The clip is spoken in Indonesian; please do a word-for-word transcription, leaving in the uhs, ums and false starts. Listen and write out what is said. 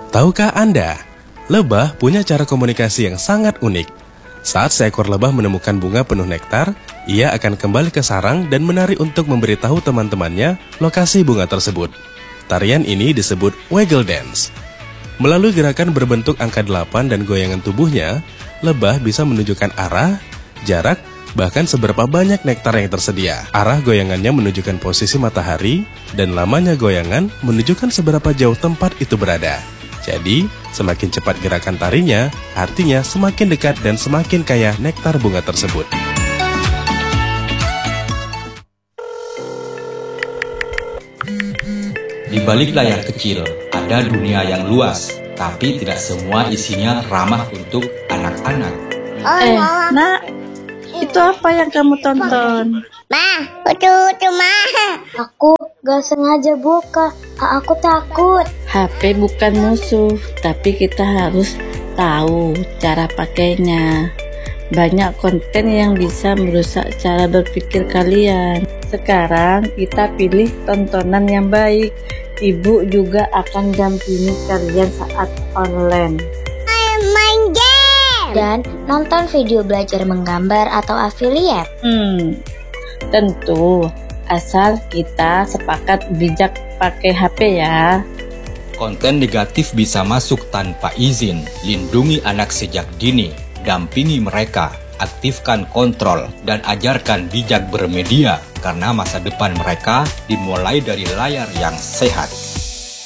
Tahukah Anda, lebah punya cara komunikasi yang sangat unik. Saat seekor lebah menemukan bunga penuh nektar, ia akan kembali ke sarang dan menari untuk memberitahu teman-temannya lokasi bunga tersebut. Tarian ini disebut waggle dance. Melalui gerakan berbentuk angka delapan dan goyangan tubuhnya, lebah bisa menunjukkan arah, jarak, bahkan seberapa banyak nektar yang tersedia. Arah goyangannya menunjukkan posisi matahari, dan lamanya goyangan menunjukkan seberapa jauh tempat itu berada. Jadi, semakin cepat gerakan tarinya, artinya semakin dekat dan semakin kaya nektar bunga tersebut. Di balik layar kecil, ada dunia yang luas, tapi tidak semua isinya ramah untuk anak-anak. Eh, nak, itu apa yang kamu tonton? Ma, lucu-lucu, Ma. Aku gak sengaja buka, aku takut. H P bukan musuh, tapi kita harus tahu cara pakainya. Banyak konten yang bisa merusak cara berpikir kalian. Sekarang kita pilih tontonan yang baik. Ibu juga akan dampingi kalian saat online. Main game dan nonton video belajar menggambar atau affiliate. Hmm, tentu asal kita sepakat bijak pakai H P ya. Konten negatif bisa masuk tanpa izin. Lindungi anak sejak dini. Dampingi mereka. Aktifkan kontrol dan ajarkan bijak bermedia. Karena masa depan mereka dimulai dari layar yang sehat.